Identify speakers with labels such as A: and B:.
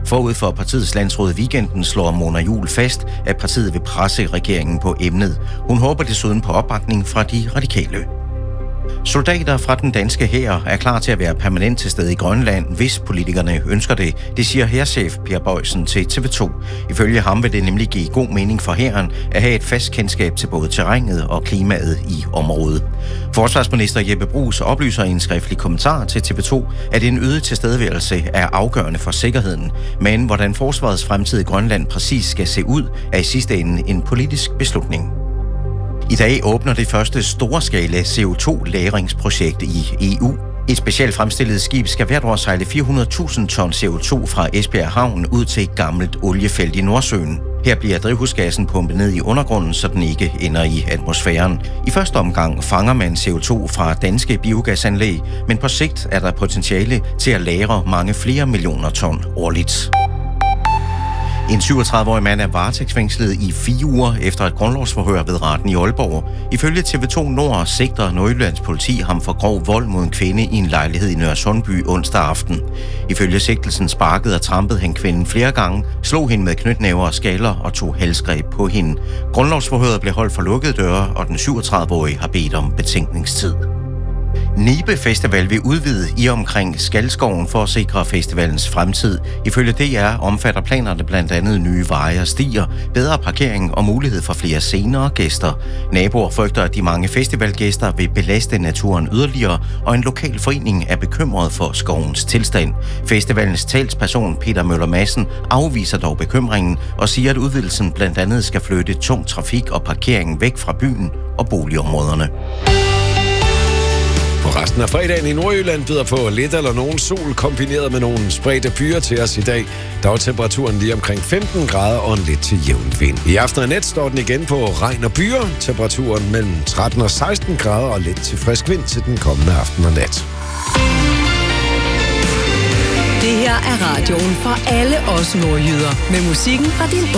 A: Forud for partiets landsråd i weekenden slår Mona Juul fast, at partiet vil presse regeringen på emnet. Hun håber desuden på opbakning fra de radikale. Soldater fra den danske hær er klar til at være permanent til stede i Grønland, hvis politikerne ønsker det. Det siger hærchef Per Bøjsen til TV2. Ifølge ham vil det nemlig give god mening for hæren at have et fast kendskab til både terrænet og klimaet i området. Forsvarsminister Jeppe Bruus oplyser i en skriftlig kommentar til TV2, at en øget tilstedeværelse er afgørende for sikkerheden. Men hvordan forsvarets fremtid i Grønland præcis skal se ud, er i sidste ende en politisk beslutning. I dag åbner det første storskala CO2-lagringsprojekt i EU. Et specielt fremstillet skib skal hvert år sejle 400.000 ton CO2 fra Esbjerg Havn ud til et gammelt oliefelt i Nordsøen. Her bliver drivhusgassen pumpet ned i undergrunden, så den ikke ender i atmosfæren. I første omgang fanger man CO2 fra danske biogasanlæg, men på sigt er der potentiale til at lagre mange flere millioner ton årligt. En 37-årig mand er varetægtsfængslet i 4 uger efter et grundlovsforhør ved retten i Aalborg. Ifølge TV2 Nord sigter Nordjyllands politi ham for grov vold mod en kvinde i en lejlighed i Nørresundby onsdag aften. Ifølge sigtelsen sparkede og trampede han kvinden flere gange, slog hende med knytnæver og skaller og tog halsgreb på hende. Grundlovsforhøret blev holdt for lukkede døre, og den 37-årige har bedt om betænkningstid. Nibe Festival vil udvide i omkring Skalskoven for at sikre festivalens fremtid. Ifølge DR omfatter planerne blandt andet nye veje og stier, bedre parkering og mulighed for flere scener og gæster. Naboer frygter, at de mange festivalgæster vil belaste naturen yderligere, og en lokal forening er bekymret for skovens tilstand. Festivalens talsperson Peter Møller Madsen afviser dog bekymringen og siger, at udvidelsen blandt andet skal flytte tung trafik og parkering væk fra byen og boligområderne.
B: På resten af fredagen i Nordjylland byder på lidt eller nogen sol kombineret med nogle spredte byer til os i dag. Der er temperaturen lige omkring 15 grader og en lidt til jævn vind. I aften og nat står den igen på regn og byer. Temperaturen mellem 13 og 16 grader og lidt til frisk vind til den kommende aften og nat.
C: Det her er radioen for alle os nordjyder med musikken fra din